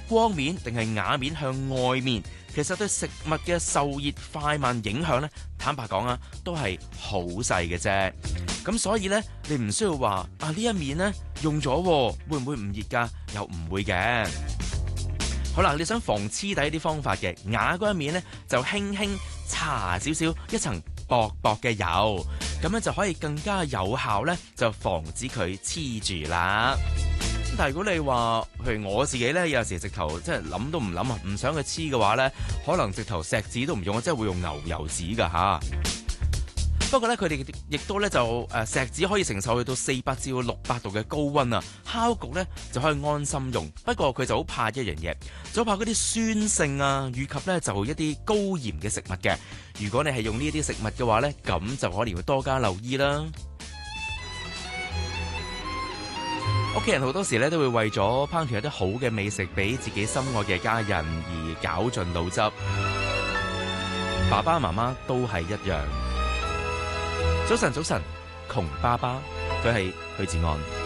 光面定係瓦面向外面，其實對食物嘅受熱快慢影響咧，坦白講啊，都係好細嘅啫。咁所以咧，你唔需要話啊呢一面咧用咗會唔會唔熱㗎？又唔會嘅。好啦，你想防黐底啲方法嘅，瓦嗰一面咧就輕輕搽少少一層薄薄嘅油，咁樣就可以更加有效咧，就防止佢黐住啦。但係如果你話，譬如我自己咧，有時直頭即係諗都唔諗啊，唔想佢黐嘅話咧，可能直頭錫紙都唔用，我真係會用牛油紙㗎吓。不過咧，佢哋亦都咧就錫紙可以承受去到400至600度嘅高溫啊，烤焗咧就可以安心用。不過佢就好怕一樣嘢，就好怕嗰啲酸性啊，以及咧就一啲高鹽嘅食物嘅。如果你係用呢啲食物嘅話咧，咁就可能要多加留意啦。屋企人好多時咧都會為咗烹調一啲好嘅美食俾自己心愛嘅家人而絞盡腦汁，爸爸媽媽都係一樣。早晨，早晨，窮爸爸，佢係許志安。